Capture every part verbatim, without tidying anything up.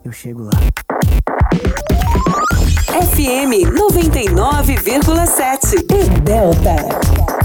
eu chego lá. F M noventa e nove vírgula sete e Delta.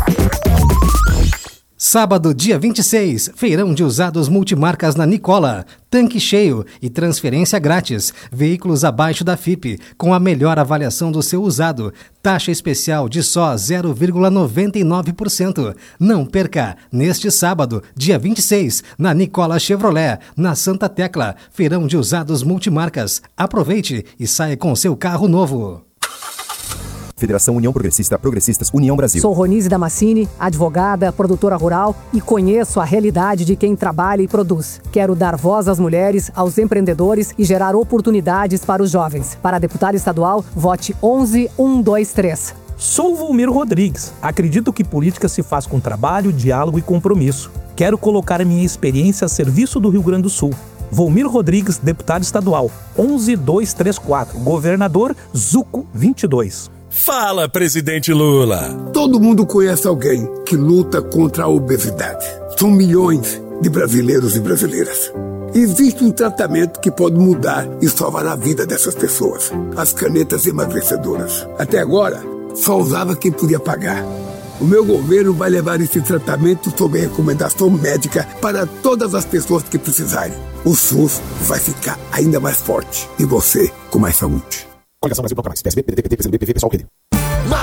Sábado, dia vinte e seis, feirão de usados multimarcas na Nicola. Tanque cheio e transferência grátis. Veículos abaixo da F I P, com a melhor avaliação do seu usado. Taxa especial de só zero vírgula noventa e nove por cento. Não perca, neste sábado, dia vinte e seis, na Nicola Chevrolet, na Santa Tecla. Feirão de usados multimarcas. Aproveite e saia com seu carro novo. Federação União Progressista, Progressistas, União Brasil. Sou Ronise Damascini, advogada, produtora rural e conheço a realidade de quem trabalha e produz. Quero dar voz às mulheres, aos empreendedores e gerar oportunidades para os jovens. Para deputado estadual, vote onze um dois três. Sou Volmir Rodrigues. Acredito que política se faz com trabalho, diálogo e compromisso. Quero colocar minha experiência a serviço do Rio Grande do Sul. Volmir Rodrigues, deputado estadual, onze dois três quatro. Governador, Zuco vinte e dois. Fala, presidente Lula! Todo mundo conhece alguém que luta contra a obesidade. São milhões de brasileiros e brasileiras. Existe um tratamento que pode mudar e salvar a vida dessas pessoas. As canetas emagrecedoras. Até agora, só usava quem podia pagar. O meu governo vai levar esse tratamento sob recomendação médica para todas as pessoas que precisarem. O SUS vai ficar ainda mais forte e você com mais saúde. Coligação Brasil Bloco Mais, P S B, P D T, P T, P C B, P V, Pessoal, Rede.